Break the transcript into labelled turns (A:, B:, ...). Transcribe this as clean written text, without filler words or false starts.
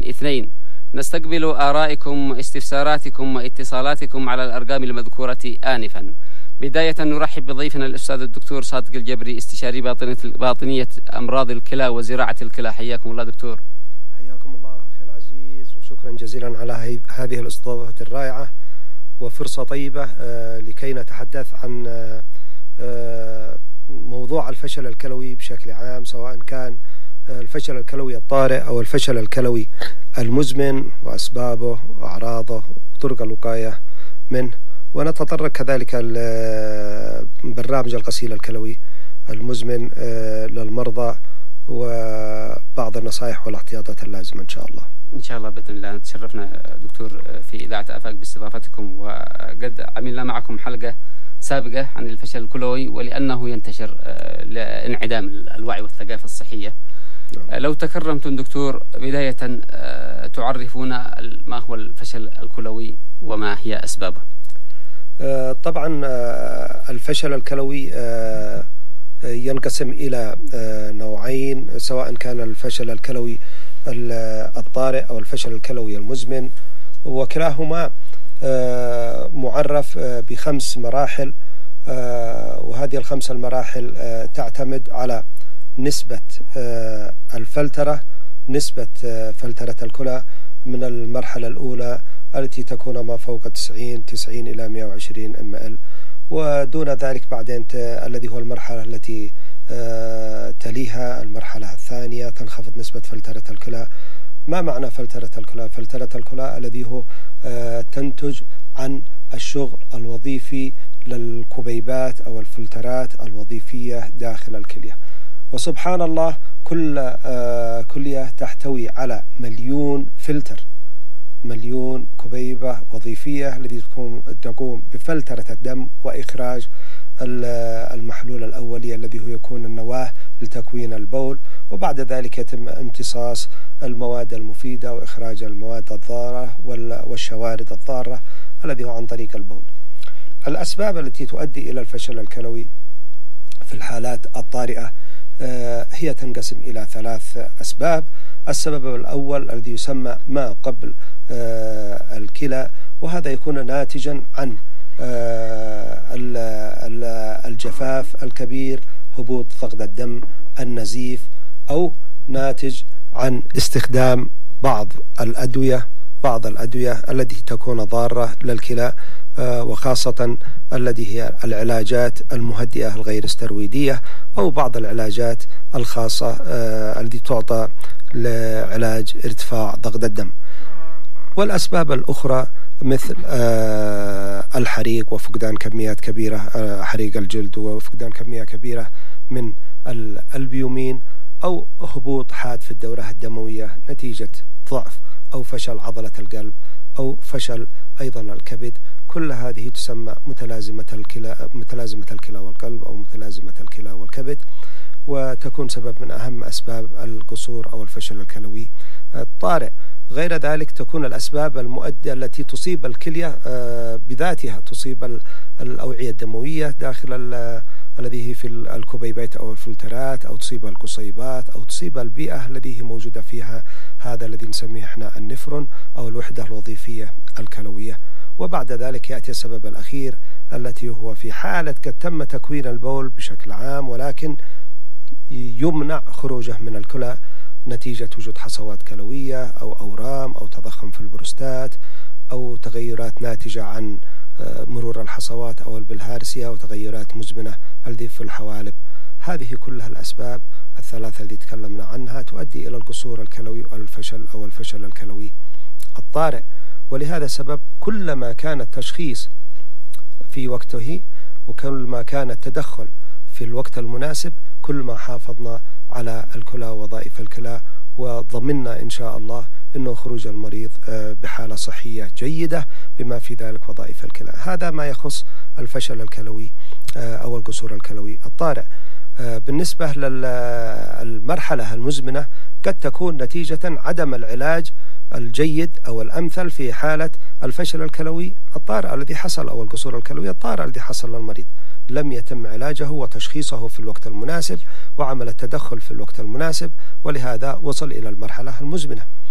A: 2. نستقبل آرائكم واستفساراتكم واتصالاتكم على الأرقام المذكورة آنفا. بداية نرحب بضيفنا الأستاذ الدكتور صادق الجبري، استشاري باطنية أمراض الكلى وزراعة الكلى. حياكم الله دكتور.
B: حياكم الله أخي العزيز، وشكرا جزيلا على هذه الاستضافة الرائعة وفرصة طيبة لكي نتحدث عن موضوع الفشل الكلوي بشكل عام، سواء كان الفشل الكلوي الطارئ أو الفشل الكلوي المزمن وأسبابه وأعراضه وطرق الوقاية منه. ونتطرق كذلك برنامج الغسيل الكلوي المزمن للمرضى وبعض النصائح والاحتياطات اللازمة إن شاء الله.
A: إن شاء الله بإذن الله. تشرفنا دكتور في إذاعة آفاق باستضافتكم، وقد عملنا معكم حلقة سابقة عن الفشل الكلوي ولأنه ينتشر لانعدام الوعي والثقافة الصحية. لو تكرمتم دكتور بداية تعرفونا ما هو الفشل الكلوي وما هي أسبابه؟
B: طبعا الفشل الكلوي ينقسم إلى نوعين، سواء كان الفشل الكلوي الطارئ أو الفشل الكلوي المزمن، وكلاهما معرف ب5 مراحل، وهذه ال5 المراحل تعتمد على نسبة الفلترة، نسبة فلترة الكلى من المرحلة الأولى التي تكون ما فوق 90 إلى 120 ml، ودون ذلك بعدين الذي هو المرحلة التي تليها المرحلة الثانية تنخفض نسبة فلترة الكلى. ما معنى فلترة الكلى؟ فلترة الكلى الذي هو تنتج عن الشغل الوظيفي للكبيبات أو الفلترات الوظيفية داخل الكلية. وسبحان الله كل كلية تحتوي على 1,000,000 فلتر، 1,000,000 كبيبة وظيفية التي تقوم بفلترة الدم وإخراج المحلول الأولي الذي هو يكون النواة لتكوين البول، وبعد ذلك يتم امتصاص المواد المفيدة وإخراج المواد الضارة والشوارد الضارة الذي هو عن طريق البول. الأسباب التي تؤدي إلى الفشل الكلوي في الحالات الطارئة هي تنقسم إلى 3 أسباب. السبب الأول الذي يسمى ما قبل الكلى، وهذا يكون ناتجا عن الجفاف الكبير، هبوط ضغط الدم، النزيف، أو ناتج عن استخدام بعض الأدوية التي تكون ضارة للكلى، وخاصة التي هي العلاجات المهدئة الغير استرويدية أو بعض العلاجات الخاصة التي تعطى لعلاج ارتفاع ضغط الدم. والأسباب الأخرى مثل الحريق وفقدان كميات كبيرة، حريق الجلد وفقدان كمية كبيرة من البيومين، أو هبوط حاد في الدورة الدموية نتيجة ضعف أو فشل عضلة القلب أو فشل أيضا الكبد. كل هذه تسمى متلازمة الكلى والقلب أو متلازمة الكلى والكبد، وتكون سبب من أهم أسباب القصور أو الفشل الكلوي الطارئ. غير ذلك تكون الأسباب المؤدية التي تصيب الكلية بذاتها، تصيب الأوعية الدموية داخل الذي هي في الكبيبات أو الفلترات، أو تصيب القصيبات، أو تصيب البيئة التي هي موجودة فيها هذا الذي نسميه احنا النفرون أو الوحدة الوظيفية الكلوية. وبعد ذلك يأتي السبب الأخير التي هو في حالة قد تم تكوين البول بشكل عام ولكن يمنع خروجه من الكلى نتيجة وجود حصوات كلوية أو أورام أو تضخم في البروستات أو تغيرات ناتجة عن مرور الحصوات أو البلهارسيا أو تغيرات مزمنة الذي في الحوالب. هذه كلها الأسباب الثلاثة التي تكلمنا عنها تؤدي إلى القصور الكلوي أو الفشل الكلوي الطارئ. ولهذا سبب كلما كان التشخيص في وقته وكلما كان التدخل في الوقت المناسب كل ما حافظنا على الكلى ووظائف الكلى، وضمننا إن شاء الله أنه خروج المريض بحالة صحية جيدة بما في ذلك وظائف الكلى. هذا ما يخص الفشل الكلوي أو القصور الكلوي الطارئ. بالنسبة للمرحلة المزمنة قد تكون نتيجة عدم العلاج الجيد أو الأمثل في حالة الفشل الكلوي الطارئ الذي حصل أو القصور الكلوي الطارئ الذي حصل للمريض، لم يتم علاجه وتشخيصه في الوقت المناسب وعمل التدخل في الوقت المناسب، ولهذا وصل إلى المرحلة المزمنة.